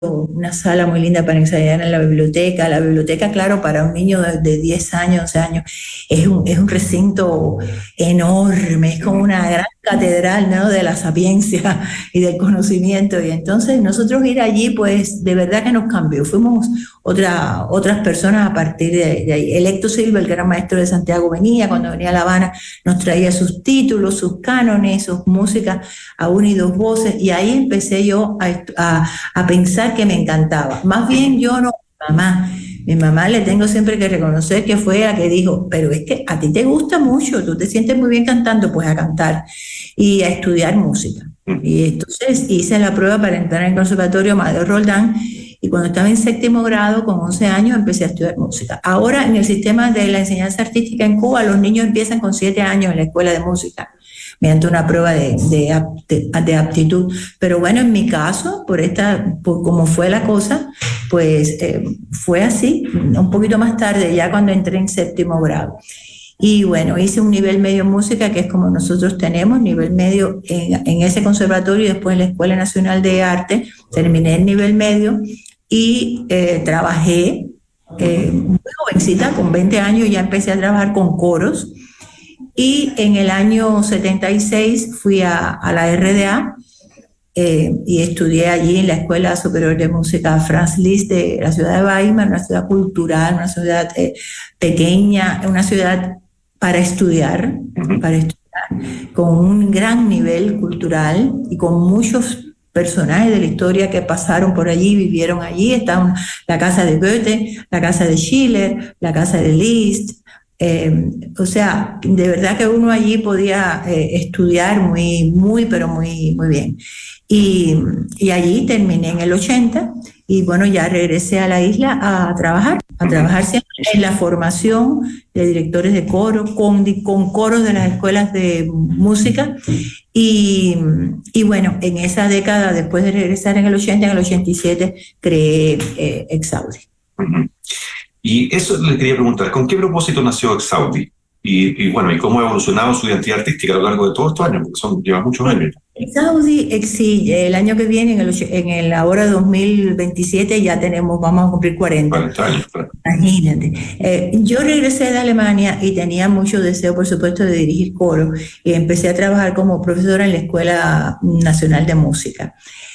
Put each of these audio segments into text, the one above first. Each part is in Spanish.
una sala muy linda para ensayar en la biblioteca. La biblioteca, claro, para un niño de 10 años, 11 años, es un recinto enorme, es como una gran catedral, ¿no? De la sapiencia y del conocimiento. Y entonces nosotros ir allí, pues de verdad que nos cambió. Fuimos otras personas a partir de ahí. El Héctor Silva, el gran maestro de Santiago, venía, cuando venía a La Habana, nos traía sus títulos, sus cánones, sus músicas a una y dos voces, y ahí empecé yo a pensar que me encantaba. Más bien yo no, mi mamá le tengo siempre que reconocer que fue la que dijo, pero es que a ti te gusta mucho, tú te sientes muy bien cantando, pues a cantar y a estudiar música. Y entonces hice la prueba para entrar en el Conservatorio Amadeo Roldán, y cuando estaba en séptimo grado, con 11 años, empecé a estudiar música. Ahora, en el sistema de la enseñanza artística en Cuba, los niños empiezan con 7 años en la escuela de música, mediante una prueba de aptitud. Pero bueno, en mi caso, por cómo fue la cosa, pues fue así, un poquito más tarde, ya cuando entré en séptimo grado. Y bueno, hice un nivel medio en música, que es como nosotros tenemos, nivel medio en ese conservatorio, y después en la Escuela Nacional de Arte, terminé el nivel medio y trabajé muy jovencita, con 20 años ya empecé a trabajar con coros. Y en el año 76 fui a la RDA y estudié allí en la Escuela Superior de Música Franz Liszt de la ciudad de Weimar, una ciudad cultural, una ciudad pequeña, una ciudad para estudiar, con un gran nivel cultural y con muchos personajes de la historia que pasaron por allí, vivieron allí. Está la casa de Goethe, la casa de Schiller, la casa de Liszt. O sea, de verdad que uno allí podía estudiar pero muy bien. Y allí terminé en el 80, y bueno, ya regresé a la isla a trabajar siempre en la formación de directores de coro, con coros de las escuelas de música. Y bueno, en esa década, después de regresar en el 80, en el 87, creé Exaudi. Y eso le quería preguntar, ¿con qué propósito nació Exaudi? Y bueno, ¿y cómo ha evolucionado su identidad artística a lo largo de todos estos años? Porque lleva muchos años. Exaudi exige, el año que viene, en el ahora 2027, ya vamos a cumplir 40 años. Claro. Imagínate. Yo regresé de Alemania y tenía mucho deseo, por supuesto, de dirigir coro, y empecé a trabajar como profesora en la Escuela Nacional de Música.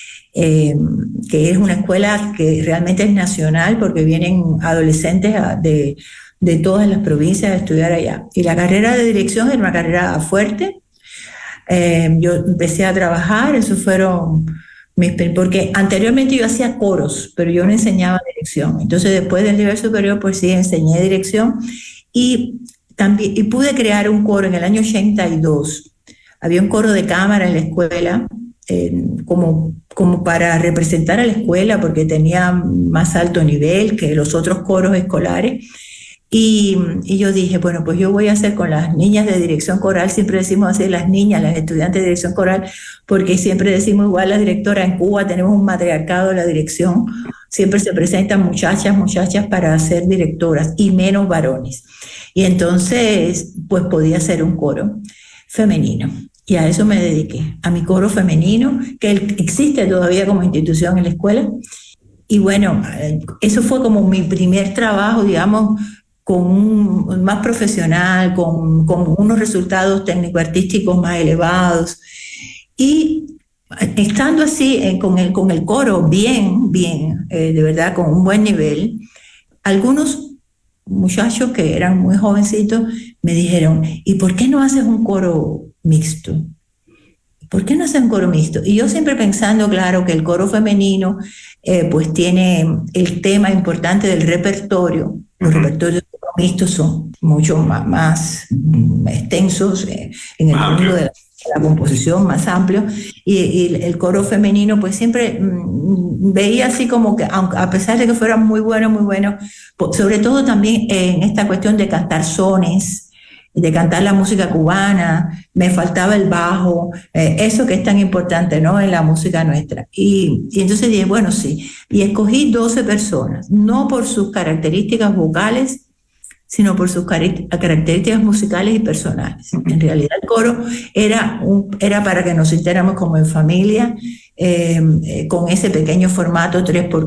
Que es una escuela que realmente es nacional, porque vienen adolescentes de todas las provincias a estudiar allá. Y la carrera de dirección era una carrera fuerte. Yo empecé a trabajar, esos fueron porque anteriormente yo hacía coros, pero yo no enseñaba dirección. Entonces, después del nivel superior, pues sí, enseñé dirección, y pude crear un coro en el año 82. Había un coro de cámara en la escuela, como para representar a la escuela, porque tenía más alto nivel que los otros coros escolares. Y yo dije, bueno, pues yo voy a hacer con las niñas de dirección coral. Siempre decimos así, las niñas, las estudiantes de dirección coral, porque siempre decimos igual, la directora. En Cuba tenemos un matriarcado de la dirección, siempre se presentan muchachas para ser directoras, y menos varones. Y entonces, pues podía ser un coro femenino. Y a eso me dediqué, a mi coro femenino, que existe todavía como institución en la escuela. Y bueno, eso fue como mi primer trabajo, digamos, más profesional, con unos resultados técnico-artísticos más elevados. Y estando así con el coro bien, de verdad, con un buen nivel, algunos muchachos que eran muy jovencitos me dijeron, ¿y por qué no haces un coro mixto? ¿Por qué no haces un coro mixto? Y yo siempre pensando, claro, que el coro femenino pues tiene el tema importante del repertorio. Los repertorios mixtos son mucho más extensos en el mundo de la composición, más amplio, y el coro femenino pues siempre veía así como que, a pesar de que fuera muy bueno, sobre todo también en esta cuestión de cantar sones, de cantar la música cubana, me faltaba el bajo, eso que es tan importante, ¿no?, en la música nuestra. Y entonces dije, bueno, sí, y escogí 12 personas, no por sus características vocales, sino por sus características musicales y personales. En realidad el coro era para que nos sintiéramos como en familia, con ese pequeño formato 3x4